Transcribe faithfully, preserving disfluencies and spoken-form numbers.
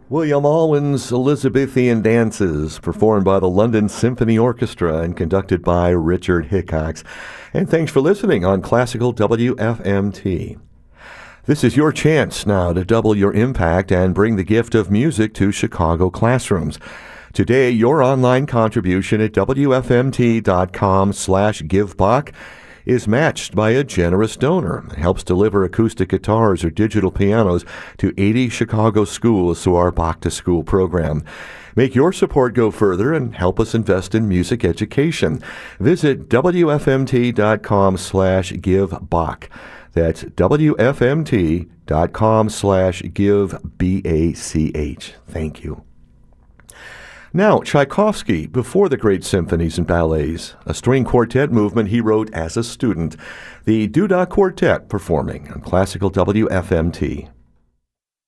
William Alwyn's Elizabethan Dances, performed by the London Symphony Orchestra and conducted by Richard Hickox. And thanks for listening on Classical W F M T. This is your chance now to double your impact and bring the gift of music to Chicago classrooms. Today, your online contribution at W F M T dot com slash givebuck is matched by a generous donor. It helps deliver acoustic guitars or digital pianos to eighty Chicago schools through our Bach to School program. Make your support go further and help us invest in music education. Visit W F M T dot com slash givebuck. That's W F M T dot com slash give B A C H. Thank you. Now, Tchaikovsky, before the great symphonies and ballets, a string quartet movement he wrote as a student, the Duduk Quartet performing on Classical W F M T.